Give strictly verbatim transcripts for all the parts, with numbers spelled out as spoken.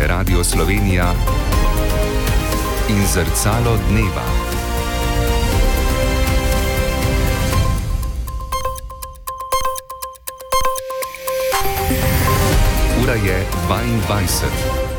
Radio Slovenija in Zrcalo dneva. Ura je dvaindvajset.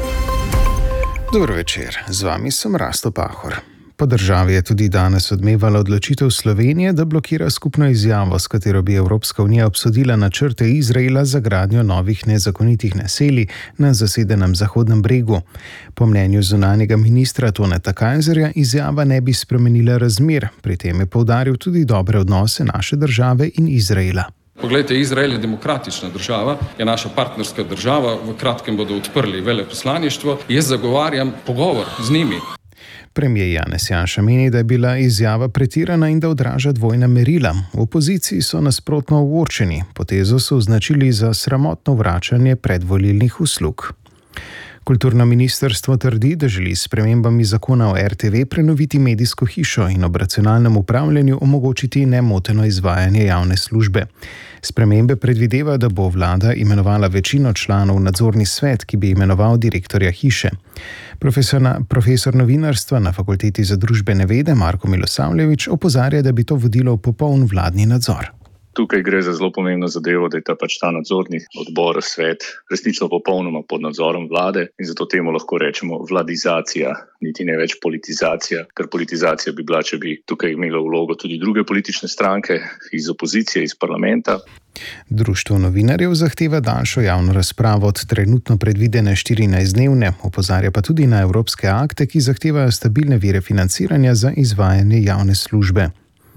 Dobro večer, z vami sem Rasto Pahor. Po državi je tudi danes odmevala odločitev Slovenije, da blokira skupno izjavo, s katero bi Evropska unija obsodila načrte Izraela za gradnjo novih nezakonitih naselij na zasedenem Zahodnem bregu. Po mnenju zunanjega ministra Toneta Kajzerja izjava ne bi spremenila razmer, pri tem je poudaril tudi dobre odnose naše države in Izraela. Poglejte, Izrael je demokratična država, je naša partnerska država, v kratkem bodo odprli veleposlaništvo. Jaz zagovarjam pogovor z njimi. Premier Janez Janša meni, da je bila izjava pretirana in da odraža dvojna merila. V opoziciji so nasprotno ogorčeni, potezo so označili za sramotno vračanje predvolilnih uslug. Kulturno ministrstvo trdi, da želi s spremembami zakona o R T V prenoviti medijsko hišo in ob racionalnem upravljanju omogočiti nemoteno izvajanje javne službe. Spremembe predvideva, da bo vlada imenovala večino članov v nadzorni svet, ki bi imenoval direktorja hiše. Profesor, na, profesor novinarstva na Fakulteti za družbene vede Marko Milosavljević opozarja, da bi to vodilo v popoln vladni nadzor. Tukaj gre za zelo pomembno zadevo, da je ta pač ta nadzorni odbor, svet, resnično popolnoma pod nadzorom vlade in zato temu lahko rečemo vladizacija, niti ne več politizacija, ker politizacija bi bila, če bi tukaj imelo vlogo tudi druge politične stranke iz opozicije, iz parlamenta. Društvo novinarjev zahteva daljšo javno razpravo od trenutno predvidene štirinajstdnevne, opozarja pa tudi na evropske akte, ki zahtevajo stabilne vire financiranja za izvajanje javne službe.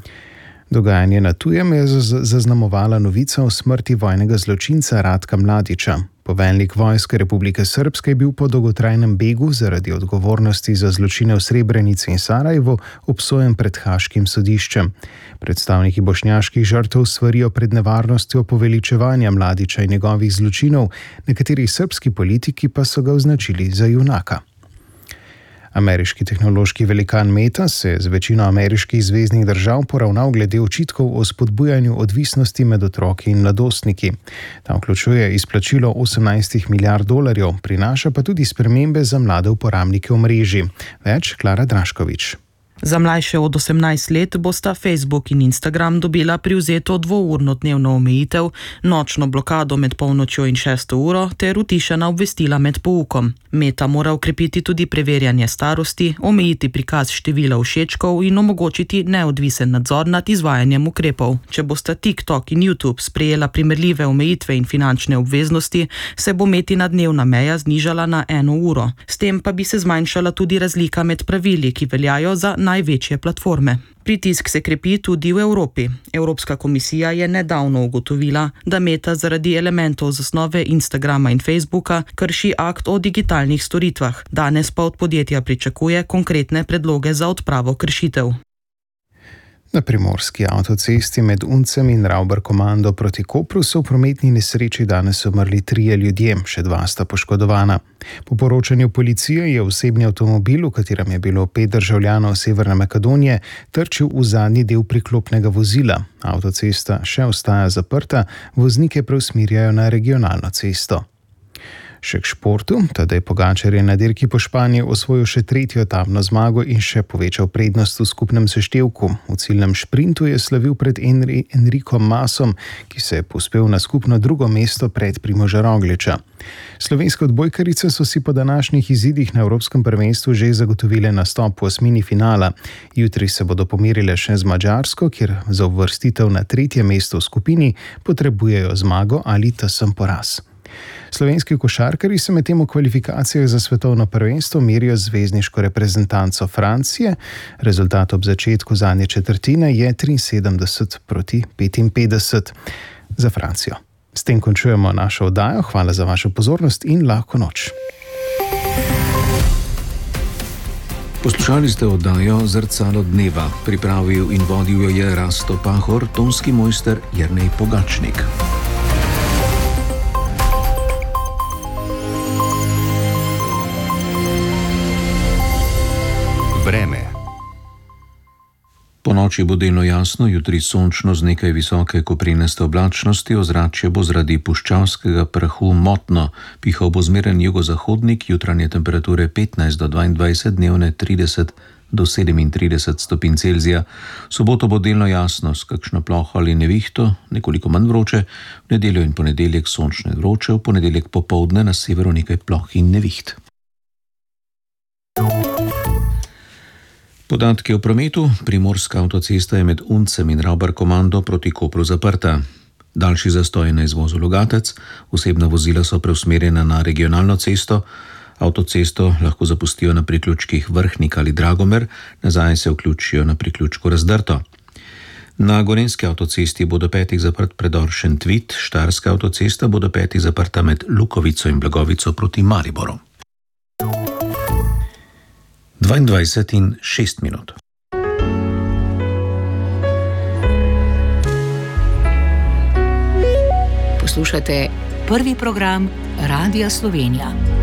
Dogajanje na tujem je zaznamovala novica o smrti vojnega zločinca Ratka Mladića. Poveljnik vojske Republike Srpske je bil po dolgotrajnem begu zaradi odgovornosti za zločine v Srebrenici in Sarajevu obsojen pred haaškim sodiščem. Predstavniki bošnjaških žrtev svarijo pred nevarnostjo poveličevanja Mladića in njegovih zločinov, nekateri srbski politiki pa so ga označili za junaka. Ameriški tehnološki velikan Meta se je z večino ameriških zveznih držav poravnal glede očitkov o spodbujanju odvisnosti med otroki in mladostniki. Ta vključuje izplačilo osemnajst milijard dolarjev, prinaša pa tudi spremembe za mlade uporabnike omrežij. Več Klara Draškovič. Za mlajše od osemnajst let bosta Facebook in Instagram dobila privzeto dvourno dnevno omejitev, nočno blokado med polnočjo in šesto uro ter utišana obvestila med poukom. Meta mora ukrepiti tudi preverjanje starosti, omejiti prikaz števila všečkov in omogočiti neodvisen nadzor nad izvajanjem ukrepov. Če bosta TikTok in YouTube sprejela primerljive omejitve in finančne obveznosti, se bo Metina dnevna meja znižala na eno uro. S tem pa bi se zmanjšala tudi razlika med pravili, ki veljajo za največje platforme. Pritisk se krepi tudi v Evropi. Evropska komisija je nedavno ugotovila, da Meta zaradi elementov zasnove Instagrama in Facebooka krši akt o digitalnih storitvah. Danes pa od podjetja pričakuje konkretne predloge za odpravo kršitev. Na primorski avtocesti med Uncem in Ravbar-Komando proti Kopru so v prometni nesreči danes umrli trije ljudje, še dva sta poškodovana. Po poročanju policije je osebni avtomobil, v katerem je bilo pet državljanov Severne Makedonije, trčil v zadnji del priklopnega vozila. Avtocesta še ostaja zaprta, voznike preusmirjajo na regionalno cesto. Še k športu, Tadej Pogačar je na dirki po Španiji osvojil še tretjo etapno zmago in še povečal prednost v skupnem seštevku. V ciljnem šprintu je slavil pred Enri, Enrikom Masom, ki se je povzpel na skupno drugo mesto pred Primoža Rogliča. Slovenske odbojkarice so si po današnjih izidih na Evropskem prvenstvu že zagotovile nastop v osmini finala. Jutri se bodo pomerile še z Madžarsko, kjer za uvrstitev na tretje mesto v skupini potrebujejo zmago ali tesen poraz. Slovenski košarkarji se medtem v kvalifikacijah za svetovno prvenstvo merijo z zvezdniško reprezentanco Francije. Rezultat ob začetku zadnje četrtine je triinsedemdeset proti petinpetdeset za Francijo. S tem končujemo našo oddajo. Hvala za vašo pozornost in lahko noč. Poslušali ste oddajo Zrcalo dneva. Pripravil in vodil jo je Rasto Pahor, tonski mojster Jernej Pogačnik. Vreme. Ponovno noči bo delno jasno, jutri sončno z nekaj visoke koprenaste oblačnosti, ozračje bo zaradi puščavskega prahu motno, pihal bo zmeren jugozahodnik, jutranje temperature petnajst do dvaindvajset, dnevne trideset do sedemintrideset stopinj Celzija. V soboto bo delno jasno, s kakšno ploho ali nevihto, nekoliko manj vroče, v nedeljo in ponedeljek sončno in vroče, v ponedeljek popoldne na severu nekaj ploh in neviht. Podatki o prometu. Primorska avtocesta je med Uncem in Ravbarkomando proti Kopru zaprta. Daljši zastoj na izvozu Logatec, osebna vozila so preusmerjena na regionalno cesto, avtocesto lahko zapustijo na priključkih Vrhnik ali Dragomer, nazaj se vključijo na priključku Razdrto. Na Gorenjski avtocesti bo do petih zaprt predor Šentvit, Štajerska avtocesta bo do petih zaprta med Lukovico in Blagovico proti Mariboru. dvaindvajset in šest minut. Poslušate prvi program Radia Slovenija.